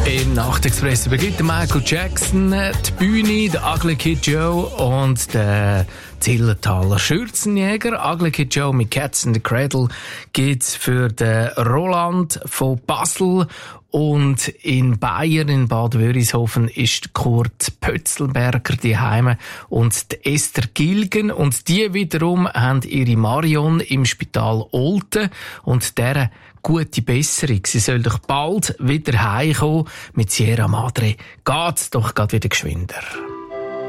Im Nachtexpress übergibt Michael Jackson die Bühne, der Ugly Kid Joe und der Zillertaler Schürzenjäger. Ugly Kid Joe mit Cats in the Cradle gibt's für den Roland von Basel. Und in Bayern, in Bad Wörishofen, ist Kurt Pötzelberger daheim und die Esther Gilgen. Und die wiederum haben ihre Marion im Spital Olten und deren gute Besserung. Sie soll doch bald wieder heimkommen. Mit Sierra Madre geht's doch grad wieder geschwinder.